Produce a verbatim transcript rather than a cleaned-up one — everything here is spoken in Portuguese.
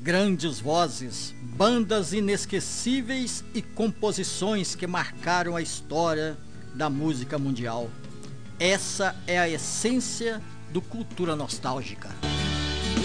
Grandes vozes, bandas inesquecíveis e composições que marcaram a história da música mundial. Essa é a essência do Cultura Nostálgica.